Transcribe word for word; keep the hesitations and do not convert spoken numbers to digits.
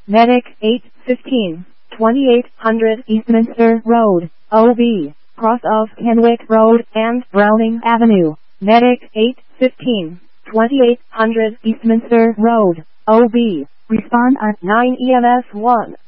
Medic eight fifteen, twenty-eight hundred Eastminster Road, O B, cross of Kenwick Road and Browning Avenue. Medic eight fifteen, twenty-eight hundred Eastminster Road, O B. Respond at nine E M S one.